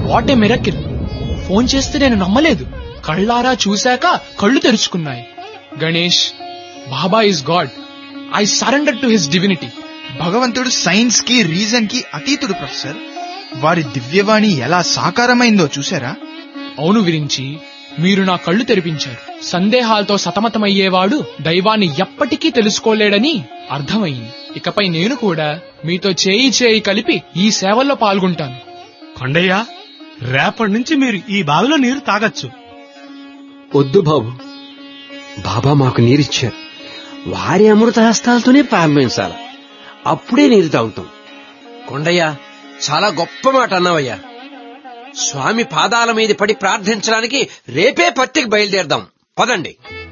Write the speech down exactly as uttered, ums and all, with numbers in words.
What a miracle. Phone చేస్తే నేను నమ్మలేదు. కళ్ళారా చూశాక కళ్ళు తెరుచుకున్నాయి. గణేష్, బాబా is God. I surrender to his divinity. భగవంతుడు సైన్స్ కి రీజన్ కి అతీతుడు ప్రొఫెసర్. వారి దివ్యవాణి ఎలా సాకారమైందో చూసారా? అవును విరించి, మీరు నా కళ్ళు తెరిపించారు. సందేహాలతో సతమతమయ్యేవాడు దైవాన్ని ఎప్పటికీ తెలుసుకోలేడని అర్థమైంది. ఇకపై నేను కూడా మీతో చేయి చేయి కలిపి ఈ సేవల్లో పాల్గొంటాను. కొండయ్య, రేపటి నుంచి మీరు ఈ బావిలో నీరు తాగొచ్చు. వద్దు బాబు, బాబా మాకు నీరిచ్చారు. వారి అమృత హస్తాలతోనే ప్రారంభించాలి. అప్పుడే నీరు తాగుతాం. కొండయ్య, చాలా గొప్ప మాట అన్నావయ్యా. స్వామి పాదాల మీద పడి ప్రార్థించడానికి రేపే పత్తికి బయలుదేరదాం. పదండి.